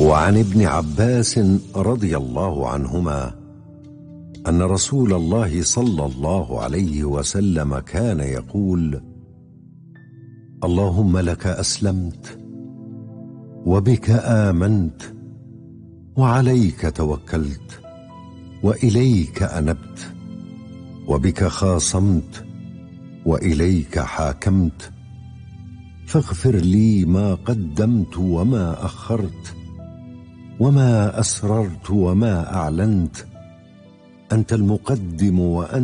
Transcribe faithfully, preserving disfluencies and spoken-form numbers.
وعن ابن عباس رضي الله عنهما أن رسول الله صلى الله عليه وسلم كان يقول: اللهم لك أسلمت وبك آمنت وعليك توكلت وإليك أنبت وبك خاصمت وإليك حاكمت، فاغفر لي ما قدمت وما أخرت وما أسررت وما أعلنت، أنت المقدم وأنت